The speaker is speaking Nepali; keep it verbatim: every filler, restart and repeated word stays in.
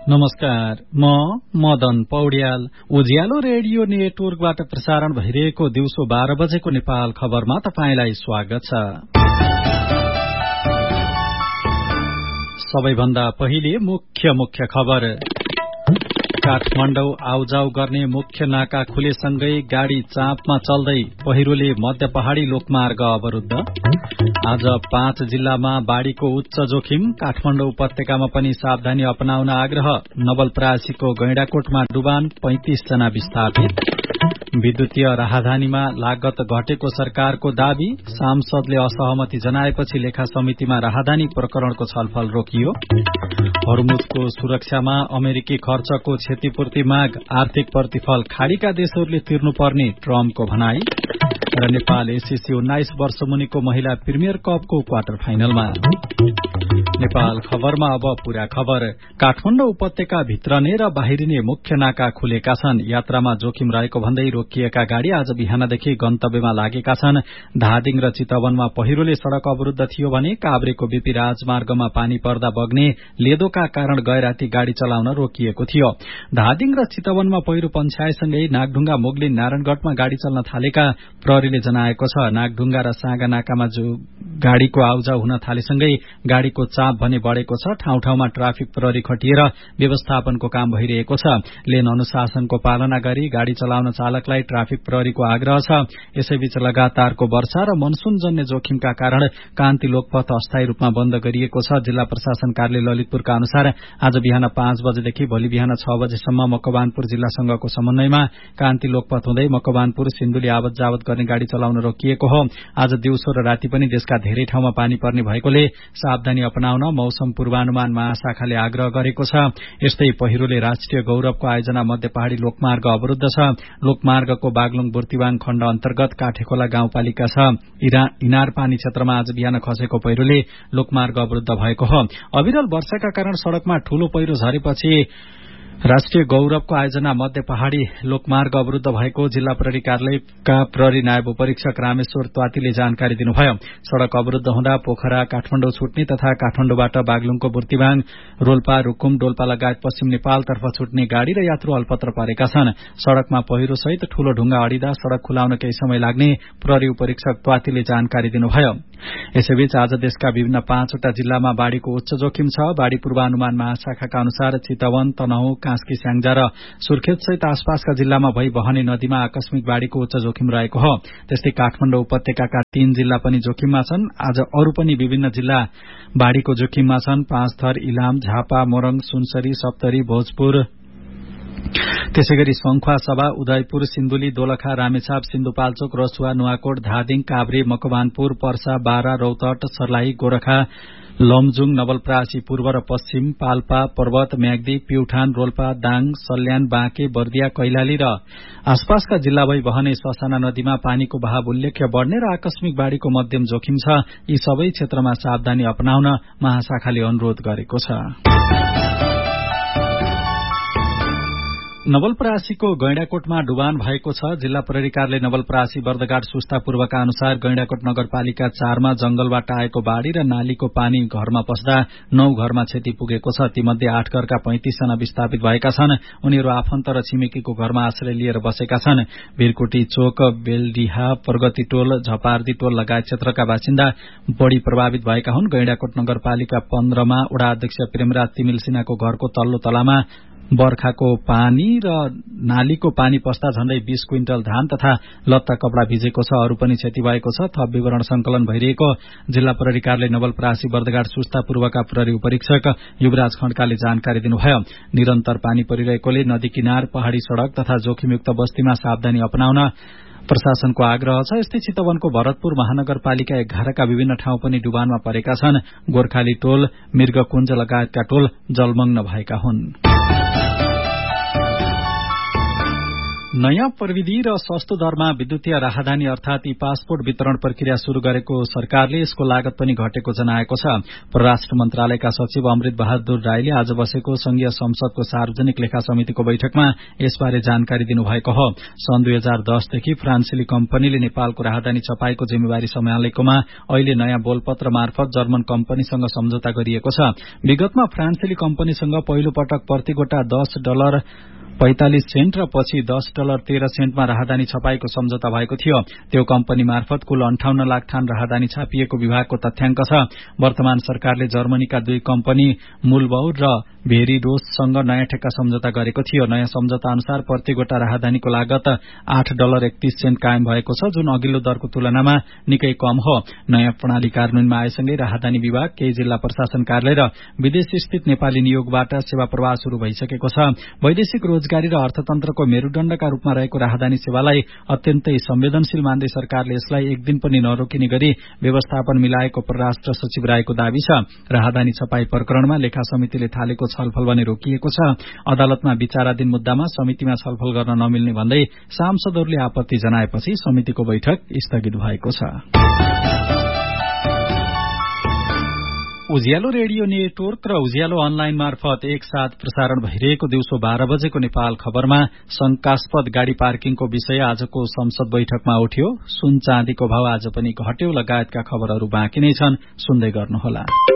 नमस्कार, म मदन पौड्याल। उज्यालो रेडियो नेटवर्कबाट प्रसारण भइरहेको दिउँसो बाह्र बजेको नेपाल खबरमा तपाईंलाई स्वागत छ। सबैभन्दा पहिले मुख्य मुख्य खबर। काठमाडौँ आउजाउ गर्ने मुख्य नाका खुलेसँगै गाड़ी चापमा चल्दै पहिरोले मध्य पहाड़ी लोकमार्ग अवरुद्ध। आज पाँच जिल्लामा बाढ़ीको उच्च जोखिम, काठमाडौँ उपत्यकामा पनि सावधानी अपनाउन आग्रह। नवलपरासीको गैंडाकोटमा डुबान, पैंतिस जना विस्थापित। विद्युतीय राहदानीमा लागत घटेको सरकारको दावी, सांसदले असहमति जनाएपछि लेखा समितिमा राहदानी प्रकरणको छलफल रोकियो। हर्मुजको सुरक्षामा अमेरिकी खर्चको क्षतिपूर्ति माग, आर्थिक प्रतिफल खाड़ीका देशहरूले तिर्नुपर्ने ट्रम्पको भनाई। र नेपाल एससीसी उन्नाइस वर्ष मुनिको महिला प्रिमियर कपको क्वार्टर फाइनलमा। नेपाल खबरमा अब पूरा खबर। काठमाडौँ उपत्यका भित्रने र बाहिरिने मुख्य नाका खुलेका छन्। यात्रामा जोखिम रहेको भन्दै रोकिएका गाड़ी आज बिहानदेखि गन्तव्यमा लागेका छन्। धादिङ र चितवनमा पहिरोले सड़क अवरुद्ध थियो भने काभ्रेको बीपी राजमार्गमा पानी पर्दा बग्ने लेदोका कारण गैराती गाड़ी चलाउन रोकिएको थियो। धादिङ र चितवनमा पहिरो पन्छाएसँगै नागढुंगा मोगलिन नारायणगढ़मा गाड़ी चल्न थालेका प्रहरीले जनाएको छ। नागढुंगा र सागा नाकामा जो गाड़ीको आउजाउ हुन थालेसँगै गाड़ीको चाप भने बढ़ेको छ। ठाउँ ठाउँमा ट्राफिक प्रहरी खटिएर व्यवस्थापनको काम भइरहेको छ। लेन अनुशासनको पालना गरी गाड़ी चलाउन चालकलाई ट्राफिक प्रहरीको आग्रह छ। यसैबीच लगातारको वर्षा र मनसूनजन्य जोखिमका कारण कान्ति लोकपथ अस्थायी रूपमा बन्द गरिएको छ। जिल्ला प्रशासन कार्यालय ललितपुरका अनुसार आज बिहान पाँच बजेदेखि भोलि बिहान छ बजेसम्म मकवानपुर जिल्लासँगको समन्वयमा कान्ति लोकपथ हुँदै मकवानपुर सिन्धुली आवत जावत गर्ने गाड़ी चलाउन रोकिएको हो। आज दिउँसो र राति पनि देशका धेरै ठाउँमा पानी पर्ने भएकोले सावधानी अपनाउन मौसम पूर्वानुमान महाशाखाले आग्रह गरेको छ। यस्तै पहिरोले राष्ट्रिय गौरवको आयोजना मध्य पहाड़ी लोकमार्ग अवरुद्ध छ। लोकमार्गको बागलुङ बुर्तिवाङ खण्ड अन्तर्गत काठेखोला गाउँपालिका छ। इनार पानी क्षेत्रमा आज बिहान खसेको पहिरोले लोकमार्ग अवरुद्ध भएको हो। अविरल वर्षाका कारण सड़कमा ठूलो पहिरो झरेपछि राष्ट्रिय गौरवको आयोजना मध्य पहाड़ी लोकमार्ग अवरुद्ध भएको जिल्ला प्रहरी कार्यालयका प्रहरी नायब उपरीक्षक रामेश्वर त्वातीले जानकारी दिनुभयो। सड़क अवरुद्ध हुँदा पोखरा काठमाडौँ छुट्ने तथा काठमाडौँबाट बागलुङको बुर्तिवाङ, रोल्पा, रुकुम, डोल्पा लगायत पश्चिम नेपालतर्फ छुट्ने गाड़ी र यात्रु अल्पत्र परेका छन्। सड़कमा पहिरो सहित ठूलो ढुंगा अडिदा सड़क खुलाउन केही समय लाग्ने प्रहरी उपरीक्षक त्वातीले जानकारी दिनुभयो। यसैबीच आज देशका विभिन्न पाँचवटा जिल्लामा बाढ़ीको उच्च जोखिम छ। बाढ़ी पूर्वानुमान महाशाखाका अनुसार चितवन, तनहुँ, कास्की, स्याङ्जा र सुर्खेत सहित आसपासका जिल्लामा भई बहने नदीमा आकस्मिक बाढ़ीको उच्च जोखिम रहेको हो। त्यस्तै काठमाडौँ उपत्यकाका तीन जिल्ला पनि जोखिममा छन्। आज अरू पनि विभिन्न जिल्ला बाढ़ीको जोखिममा छन्। पाँचथर, इलाम, झापा, मोरङ, सुनसरी, सप्तरी, भोजपुर, त्यसैगरी संखुवा सभा, उदयपुर, सिन्धुली, दोलखा, रामेछाप, सिन्धुपाल्चोक, रसुवा, नुवाकोट, धादिङ, काभ्रे, मकवानपुर, पर्सा, बारा, रौतहट, सर्लाही, गोरखा, लमजुङ, नवलपरासी पूर्व र पश्चिम, पाल्पा, पर्वत, म्याग्दी, प्युठान, रोल्पा, दाङ, सल्यान, बाँके, बर्दिया, कैलाली र आसपासका जिल्ला भई बहने ससाना नदीमा पानीको बहाव उल्लेख्य बढ़ने र आकस्मिक बाढ़ीको मध्यम जोखिम छ। यी सबै क्षेत्रमा सावधानी अपनाउन महाशाखाले अनुरोध गरेको छ। नवलपरासीको गैंडाकोटमा डुबान भएको छ। जिल्ला प्रहरी कार्यालय नवलपरासी बर्दघाट सुस्ता पूर्वका अनुसार गैंडाकोट नगरपालिका चारमा जंगलबाट आएको बाढ़ी र नालीको पानी घरमा पस्दा नौ घरमा क्षति पुगेको छ। तीमध्ये आठ घरका पैंतिस जना विस्थापित भएका छन्। उनीहरू आफन्त र छिमेकीको घरमा आश्रय लिएर बसेका छन्। भिरकुटी चोक, बेलडिहा, प्रगति टोल, झपार्दी टोल लगायत क्षेत्रका बासिन्दा बढ़ी प्रभावित भएका हुन्। गैंडाकोट नगरपालिका पन्ध्रमा वडा अध्यक्ष प्रेमराज तिमिल सिन्हाको घरको तल्लो तलामा बर्खाको पानी र नालीको पानी पस्दा झण्डै बीस क्विन्टल धान तथा लत्ता कपड़ा भिजेको छ। अरू पनि क्षति भएको छ। थप विवरण संकलन भइरहेको जिल्ला प्रहरी कार्यालय नवलपरासी बर्दघाट सुस्ता पूर्वका प्रहरी उपरीक्षक युवराज खड्काले जानकारी दिनुभयो। निरन्तर पानी परिरहेकोले नदी किनार, पहाड़ी सड़क तथा जोखिमयुक्त बस्तीमा सावधानी अपनाउन प्रशासनको आग्रह छ। यस्तै चितवनको भरतपुर महानगरपालिका एघारका विभिन्न ठाउँ पनि डुबानमा परेका छन्। गोर्खाली टोल, मृगकुञ्ज लगायतका टोल जलमग्न भएका हुन्। नयाँ प्रविधि र सस्तो दरमा विद्युतीय राहदानी अर्थात ई पासपोर्ट वितरण प्रक्रिया शुरू गरेको सरकारले यसको लागत पनि घटेको जनाएको छ। परराष्ट्र मन्त्रालयका सचिव अमृत बहादुर राईले आज बसेको संघीय संसदको सार्वजनिक लेखा समितिको बैठकमा यसबारे जानकारी दिनुभएको हो। सन् दुई हजार दसदेखि फ्रान्सेली कम्पनीले नेपालको राहदानी छपाईको जिम्मेवारी सम्हालेकोमा अहिले नयाँ बोलपत्र मार्फत जर्मन कम्पनीसँग सम्झौता गरिएको छ। विगतमा फ्रान्सेली कम्पनीसँग पहिलो पटक प्रतिगोटा दस डलर पैंतालिस सेन्ट र पछि दस डलर तेह्र सेन्टमा राहदानी छपाईको सम्झौता भएको थियो। त्यो कम्पनी मार्फत कुल अन्ठाउन्न लाख ठान राहदानी छापिएको विभागको तथ्याङ्क छ। वर्तमान सरकारले जर्मनीका दुई कम्पनी मूलबौर र भेरिडोससँग नयाँ ठेक्का सम्झौता गरेको थियो। नयाँ सम्झौता अनुसार प्रतिगोटा राहदानीको लागत आठ डलर एकतीस सेन्ट कायम भएको छ, जुन अघिल्लो दरको तुलनामा निकै कम हो। नयाँ प्रणाली कार्यान्वयनमा आएसँगै राहदानी विभाग, केही जिल्ला प्रशासन कार्यालय र विदेश स्थित नेपाली नियोगबाट सेवा प्रवाह शुरू भइसकेको छ। वैदेशिक रोजगारी र अर्थतन्त्रको मेरुदण्डका रूपमा रहेको राहदानी सेवालाई अत्यन्तै संवेदनशील मान्दै सरकारले यसलाई एक दिन पनि नरोकिने गरी व्यवस्थापन मिलाएको परराष्ट्र सचिव राईको दावी छ। राहदानी छपाई प्रकरणमा लेखा समितिले थालेको छलफल भने रोकिएको छ। अदालतमा विचाराधीन मुद्दामा समितिमा छलफल गर्न नमिल्ने भन्दै सांसदहरूले आपत्ति जनाएपछि समितिको बैठक स्थगित भएको छ। उज्यालो रेडियो नेटवर्क र उज्यालो अनलाइन मार्फत एकसाथ प्रसारण भइरहेको दिउँसो बाह्र बजेको नेपाल खबरमा शंकास्पद गाड़ी पार्किङको विषय आजको संसद बैठकमा उठ्यो। सुन चाँदीको भाव आज पनि घट्यो लगायतका खबरहरू बाँकी नै छन्, सुन्दै गर्नुहोला।